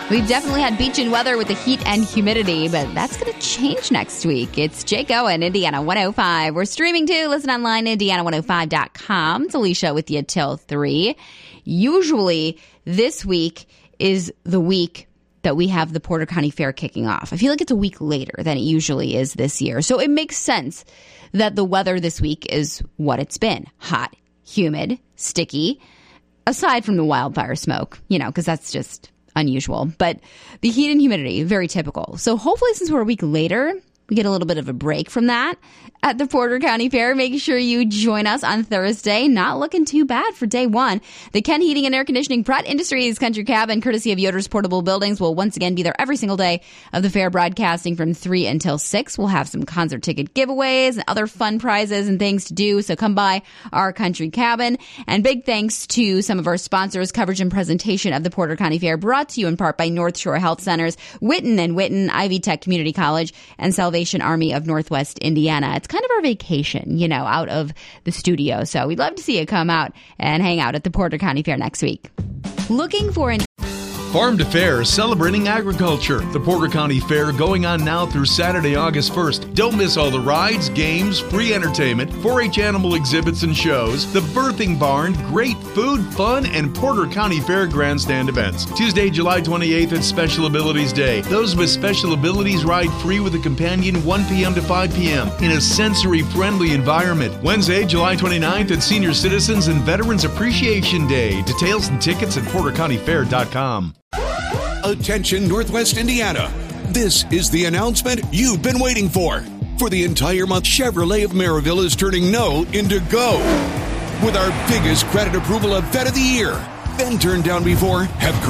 We've definitely had beach and weather with the heat and humidity, but that's going to change next week. It's Jake Owen, Indiana 105. We're streaming too. Listen online, Indiana105.com. It's Alicia with you till 3. Usually this week is the week that we have the Porter County Fair kicking off. I feel like it's a week later than it usually is this year. So it makes sense that the weather this week is what it's been. Hot, humid, sticky, aside from the wildfire smoke, because that's just unusual. But the heat and humidity, very typical. So hopefully since we're a week later, we get a little bit of a break from that at the Porter County Fair. Make sure you join us on Thursday. Not looking too bad for day one. The Ken Heating and Air Conditioning Pratt Industries Country Cabin, courtesy of Yoder's Portable Buildings, will once again be there every single day of the fair, broadcasting from 3 until 6. We'll have some concert ticket giveaways and other fun prizes and things to do. So come by our country cabin. And big thanks to some of our sponsors. Coverage and presentation of the Porter County Fair brought to you in part by North Shore Health Centers, Witten and Witten, Ivy Tech Community College, and Salvation Army of Northwest Indiana. It's kind of our vacation, out of the studio. So we'd love to see you come out and hang out at the Porter County Fair next week. Looking for an Farm to Fair, celebrating agriculture. The Porter County Fair going on now through Saturday, August 1st. Don't miss all the rides, games, free entertainment, 4-H animal exhibits and shows, the birthing barn, great food, fun, and Porter County Fair grandstand events. Tuesday, July 28th at Special Abilities Day. Those with special abilities ride free with a companion 1 p.m. to 5 p.m. in a sensory-friendly environment. Wednesday, July 29th at Senior Citizens and Veterans Appreciation Day. Details and tickets at portercountyfair.com. Attention, Northwest Indiana. This is the announcement you've been waiting for. For the entire month, Chevrolet of Maryville is turning no into go. With our biggest credit approval of Vet of the Year. Been turned down before? Have